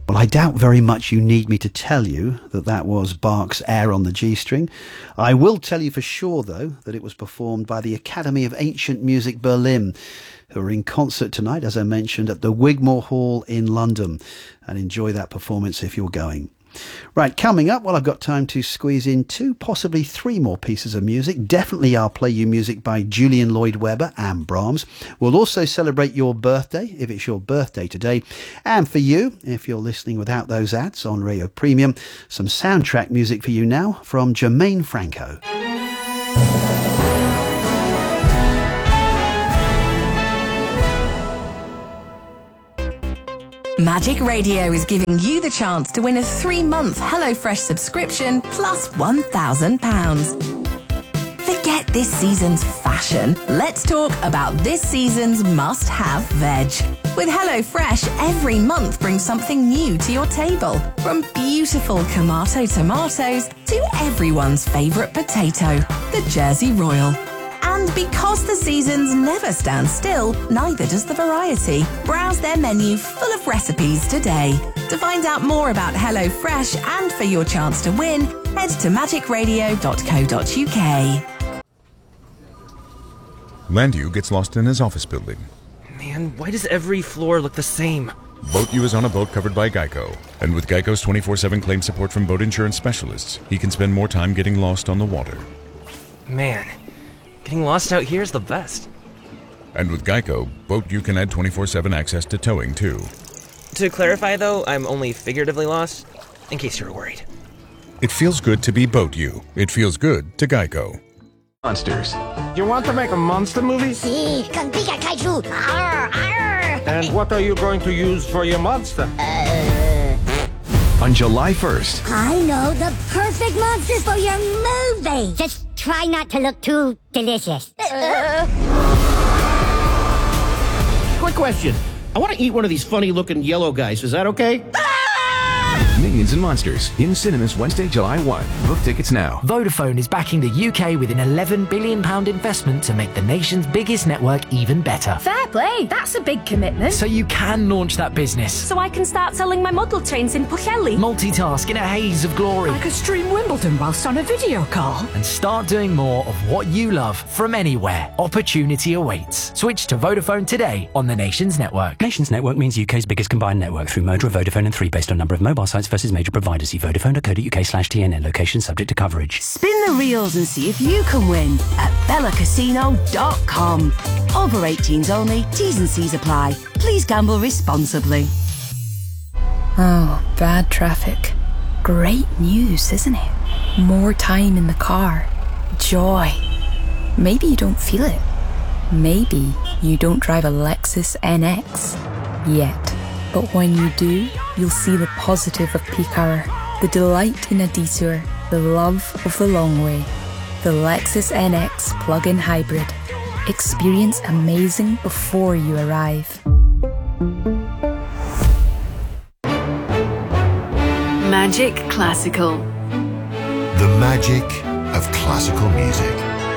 Well, I doubt very much you need me to tell you that that was Bach's Air on the G-string. I will tell you for sure, though, that it was performed by the Academy of Ancient Music Berlin, who are in concert tonight, as I mentioned, at the Wigmore Hall in London. And enjoy that performance if you're going. Right, coming up, well, I've got time to squeeze in 2, possibly 3 more pieces of music. Definitely I'll play you music by Julian Lloyd-Webber and Brahms. We'll also celebrate your birthday, if it's your birthday today. And for you, if you're listening without those ads on Radio Premium, some soundtrack music for you now from Jermaine Franco. Magic Radio is giving you the chance to win a 3-month HelloFresh subscription plus £1,000. Forget this season's fashion. Let's talk about this season's must-have veg. With HelloFresh, every month brings something new to your table. From beautiful Kamato tomatoes to everyone's favourite potato, the Jersey Royal. And because the seasons never stand still, neither does the variety. Browse their menu full of recipes today. To find out more about HelloFresh and for your chance to win, head to magicradio.co.uk. Landu gets lost in his office building. Man, why does every floor look the same? Boat U is on a boat covered by Geico. And with Geico's 24/7 claim support from boat insurance specialists, he can spend more time getting lost on the water. Man, getting lost out here is the best. And with Geico, Boat U can add 24/7 access to towing, too. To clarify, though, I'm only figuratively lost, in case you were worried. It feels good to be Boat U. It feels good to Geico. Monsters. You want to make a monster movie? Sí, con Pika Kaiju. Arr, arr. And what are you going to use for your monster? On July 1st. I know the perfect monsters for your movie. Just try not to look too delicious. Quick question. I want to eat one of these funny-looking yellow guys. Is that okay? Minions and Monsters in cinemas Wednesday, July 1. Book tickets now. Vodafone is backing the UK with an £11 billion investment to make the nation's biggest network even better. Fair play, that's a big commitment. So you can launch that business. So I can start selling my model trains in Pwllheli. Multitask in a haze of glory. I could stream Wimbledon whilst on a video call. And start doing more of what you love from anywhere. Opportunity awaits. Switch to Vodafone today on the Nations Network. Nations Network means UK's biggest combined network through merger of Vodafone and 3 based on number of mobile sites versus major providers. See vodafone.co.uk/TNN. Location subject to coverage. Spin the reels and see if you can win at BellaCasino.com. Over 18s only. T's and C's apply. Please gamble responsibly. Oh, bad traffic. Great news, isn't it? More time in the car. Joy. Maybe you don't feel it. Maybe you don't drive a Lexus NX yet. But when you do, you'll see the positive of peak hour, the delight in a detour, the love of the long way. The Lexus NX plug-in hybrid. Experience amazing before you arrive. Magic Classical. The magic of classical music.